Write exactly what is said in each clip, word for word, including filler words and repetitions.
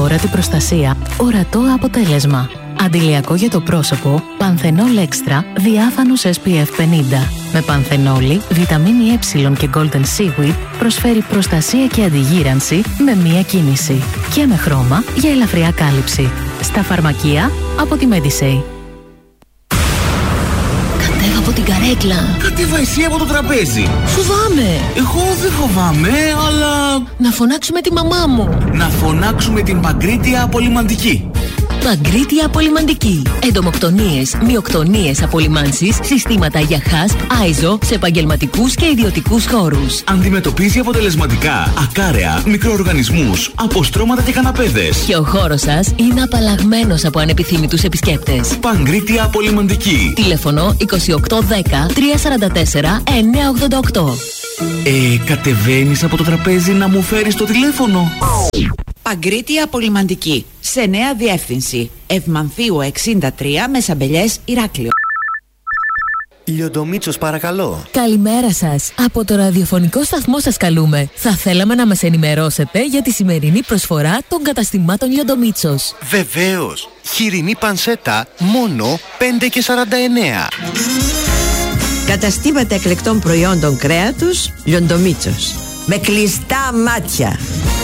αόρατη προστασία, ορατό αποτέλεσμα. Αντιλιακό για το πρόσωπο, Πανθενόλ Extra διάφανος ες πι εφ πενήντα. Με πανθενόλη, βιταμίνη Ε και Golden Seaweed προσφέρει προστασία και αντιγύρανση με μία κίνηση. Και με χρώμα για ελαφριά κάλυψη. Στα φαρμακεία από τη Medisay. Κατέβα από την καρέκλα. Κατέβα εσύ από το τραπέζι. Φοβάμαι. Εγώ δεν φοβάμαι, αλλά... Να φωνάξουμε τη μαμά μου. Να φωνάξουμε την Παγκρίτια Απολυμαντική. Παγκρίτια Απολυμαντική. Εντομοκτονίες, μυοκτονίες, απολυμάνσεις, συστήματα για χαστ, άιζο σε επαγγελματικούς και ιδιωτικούς χώρους. Αντιμετωπίζει αποτελεσματικά ακάρεα, μικροοργανισμούς, αποστρώματα και καναπέδες. Και ο χώρος σας είναι απαλλαγμένος από ανεπιθύμητους επισκέπτες. Παγκρίτια Απολυμαντική. Τηλέφωνο είκοσι οκτώ δέκα τριακόσια σαράντα τέσσερα εννιακόσια ογδόντα οκτώ. Ε, κατεβαίνεις από το τραπέζι να μου φέρεις το τηλέφωνο. Παγκρίτια Απολυμαντική. Σε νέα διεύθυνση. Ευμανθίου εξήντα τρία Μεσαμπελιές, Ηράκλειο. Λιοντομίτσος, παρακαλώ. Καλημέρα σας. Από το ραδιοφωνικό σταθμό σας καλούμε. Θα θέλαμε να μας ενημερώσετε για τη σημερινή προσφορά των καταστημάτων Λιοντομίτσος. Βεβαίως. Χοιρινή πανσέτα μόνο πέντε και σαράντα εννέα. Καταστήματα εκλεκτών προϊόντων κρέατος Λιοντομίτσος. Με κλειστά μάτια.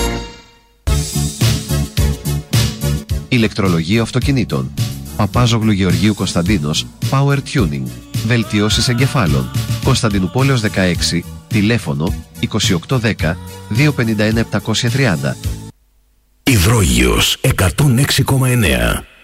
Ηλεκτρολογείο αυτοκινήτων. Παπάζογλου Γεωργίου Κωνσταντίνος, Power Tuning. Βελτιώσεις εγκεφάλων. Κωνσταντινούπολεως δεκαέξι, τηλέφωνο είκοσι οκτώ δέκα διακόσια πενήντα ένα επτακόσια τριάντα. Υδρόγειος εκατόν έξι κόμμα εννέα.